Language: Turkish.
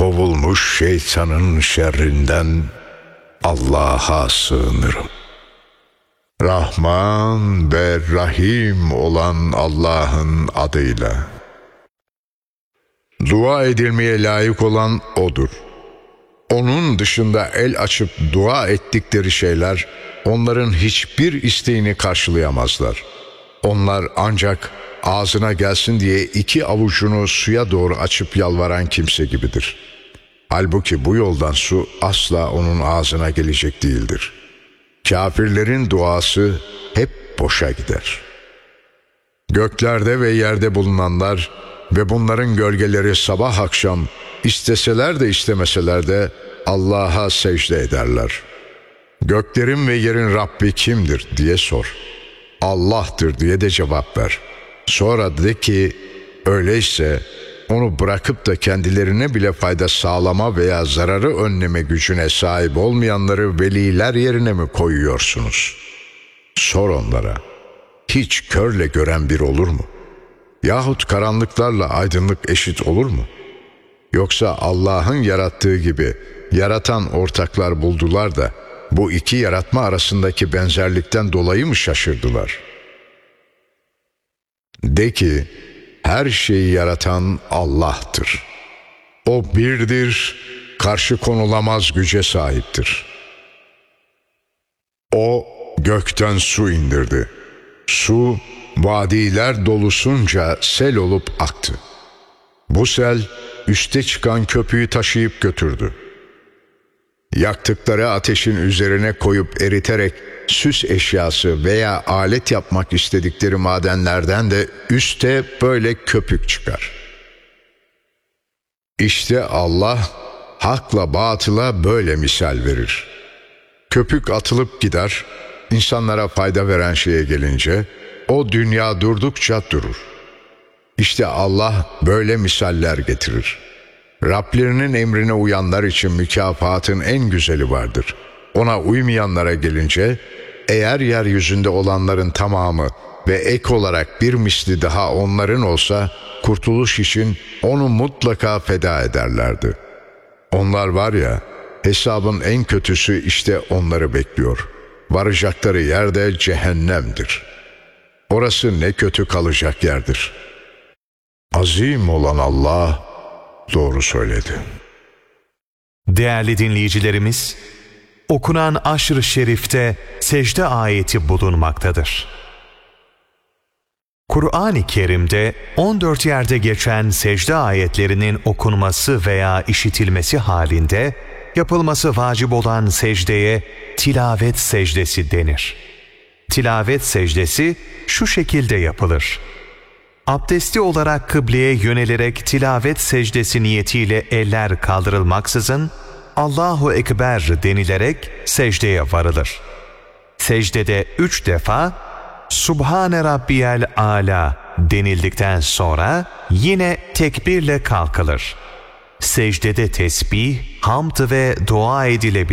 kovulmuş şeytanın şerrinden Allah'a sığınırım. Rahman ve Rahim olan Allah'ın adıyla. Dua edilmeye layık olan O'dur. Onun dışında el açıp dua ettikleri şeyler onların hiçbir isteğini karşılayamazlar. Onlar ancak ağzına gelsin diye iki avucunu suya doğru açıp yalvaran kimse gibidir. Halbuki bu yoldan su asla onun ağzına gelecek değildir. Kafirlerin duası hep boşa gider. Göklerde ve yerde bulunanlar ve bunların gölgeleri sabah akşam isteseler de istemeseler de Allah'a secde ederler. Göklerin ve yerin Rabbi kimdir diye sor. Allah'tır diye de cevap ver. Sonra de ki öyleyse onu bırakıp da kendilerine bile fayda sağlama veya zararı önleme gücüne sahip olmayanları veliler yerine mi koyuyorsunuz? Sor onlara. Hiç körle gören bir olur mu? Yahut karanlıklarla aydınlık eşit olur mu? Yoksa Allah'ın yarattığı gibi yaratan ortaklar buldular da bu iki yaratma arasındaki benzerlikten dolayı mı şaşırdılar? De ki, her şeyi yaratan Allah'tır. O birdir, karşı konulamaz güce sahiptir. O gökten su indirdi. Su, vadiler dolusunca sel olup aktı. Bu sel, üste çıkan köpüğü taşıyıp götürdü. Yaktıkları ateşin üzerine koyup eriterek süs eşyası veya alet yapmak istedikleri madenlerden de üste böyle köpük çıkar. İşte Allah hakla batıla böyle misal verir. Köpük atılıp gider, insanlara fayda veren şeye gelince o dünya durdukça durur. İşte Allah böyle misaller getirir. Rablerinin emrine uyanlar için mükafatın en güzeli vardır. Ona uymayanlara gelince, eğer yeryüzünde olanların tamamı ve ek olarak bir misli daha onların olsa, kurtuluş için onu mutlaka feda ederlerdi. Onlar var ya, hesabın en kötüsü işte onları bekliyor. Varacakları yer de cehennemdir. Orası ne kötü kalacak yerdir. Azim olan Allah doğru söyledi. Değerli dinleyicilerimiz, okunan Aşr-ı Şerif'te secde ayeti bulunmaktadır. Kur'an-ı Kerim'de 14 yerde geçen secde ayetlerinin okunması veya işitilmesi halinde yapılması vacip olan secdeye tilavet secdesi denir. Tilavet secdesi şu şekilde yapılır. Abdestli olarak kıbleye yönelerek tilavet secdesi niyetiyle eller kaldırılmaksızın Allahu Ekber denilerek secdeye varılır. Secdede 3 defa Subhane Rabbiyel Ala denildikten sonra yine tekbirle kalkılır. Secdede tesbih, hamd ve dua edilebilir.